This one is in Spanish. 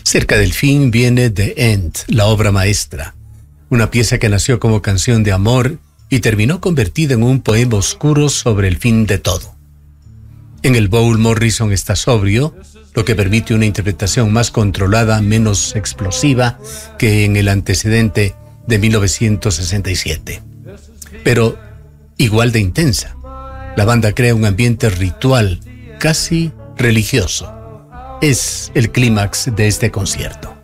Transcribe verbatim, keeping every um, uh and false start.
Cerca del fin viene The End, la obra maestra, una pieza que nació como canción de amor y terminó convertida en un poema oscuro sobre el fin de todo. En el bowl Morrison está sobrio, lo que permite una interpretación más controlada, menos explosiva que en el antecedente de mil novecientos sesenta y siete. Pero igual de intensa. La banda crea un ambiente ritual, casi religioso. Es el clímax de este concierto.